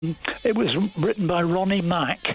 It was written by Ronnie Mack,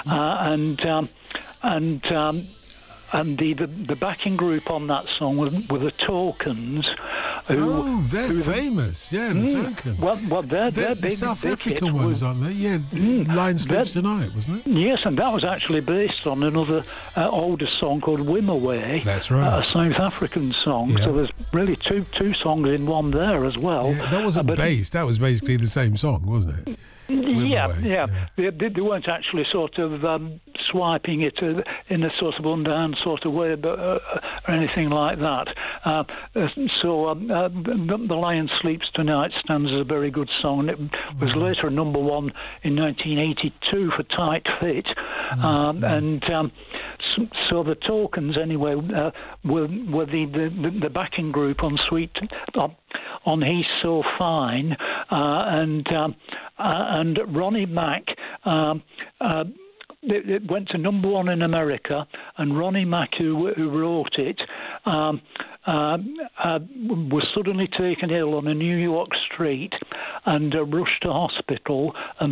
and the backing group on that song were the Tokens. They're famous. Yeah, the Tokens. Well, they're the big, South big African hit ones, aren't they? Yeah, Line Slips Tonight, wasn't it? Yes, and that was actually based on another older song called Wim Away. That's right. A South African song. Yeah. So there's really two songs in one there as well. Yeah, that wasn't based. That was basically the same song, wasn't it? Yeah. They weren't actually sort of swiping it in a sort of underhand sort of way, or anything like that. The Lion Sleeps Tonight stands as a very good song. It was later number one in 1982 for Tight Fit, so the Tokens anyway were the backing group on on He's So Fine, and Ronnie Mack. It went to number one in America, and Ronnie Mack, who wrote it, was suddenly taken ill on a New York street and rushed to hospital, and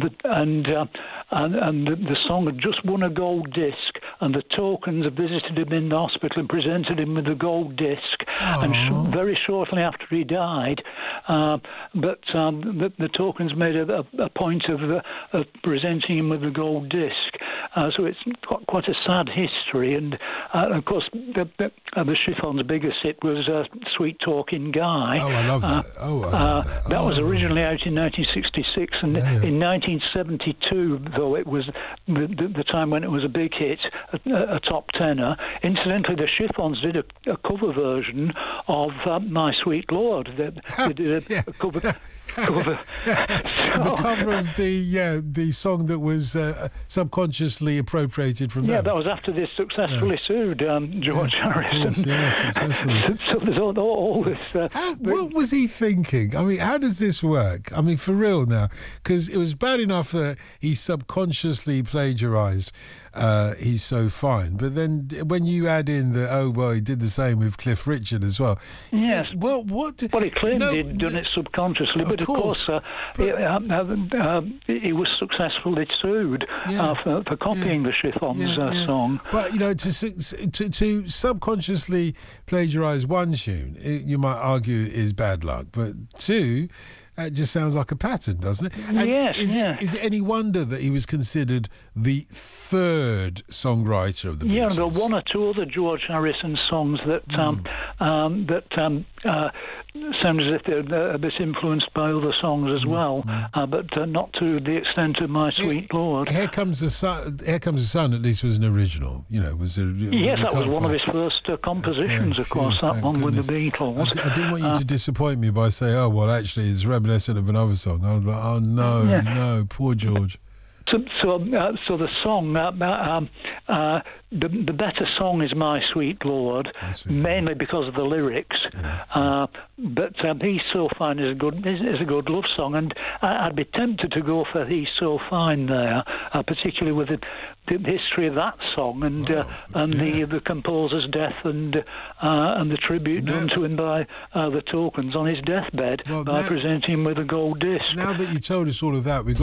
the song had just won a gold disc, and the Tokens visited him in the hospital and presented him with a gold disc, and very shortly after he died, the Tokens made a point of presenting him with a gold disc. So it's quite a sad history, and of course the Chiffons' biggest hit was "Sweet Talking Guy." Oh, I love that. I love that. That was originally out in 1966, and in 1972, though it was the time when it was a big hit, a top tenner. Incidentally, the Chiffons did a cover version of "My Sweet Lord." They did a cover. The cover of the song that was subconsciously appropriated from them. Yeah, that was after they successfully sued George Harrison. Successfully. So there's all this. What was he thinking? I mean, how does this work? I mean, for real now, because it was bad enough that he subconsciously plagiarised He's So Fine, but then when you add in he did the same with Cliff Richard as well. Yes. Well, he claimed he'd done it subconsciously, but of course he was successfully sued for copying the Chiffons song. But to subconsciously plagiarise one tune, you might argue is bad luck, but two, it just sounds like a pattern, doesn't it? And is it any wonder that he was considered the third songwriter of the Beatles? Yeah, there were one or two other George Harrison songs that sound as if they're a bit influenced by other songs as well, but not to the extent of My Sweet Lord. Here Comes the Sun. Here Comes the Sun. At least was an original. That was one of his first compositions. Of course, that one with the Beatles. I didn't want you to disappoint me by saying, "Oh, well, actually, it's reminiscent of another song." I was like, "Oh no, poor George." So the song, the better song is My Sweet Lord, mainly because of the lyrics. But He's So Fine is a good love song, and I'd be tempted to go for He's So Fine there, particularly with the history of that song and the composer's death and the tribute done to him by the Tokens on his deathbed by presenting him with a gold disc. Now that you told us all of that, we've got